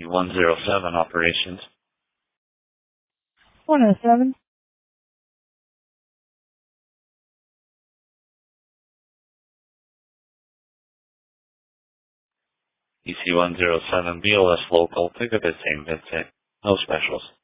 EC-107 operations. 107. EC-107 BLS local, pick up at same visit. No specials.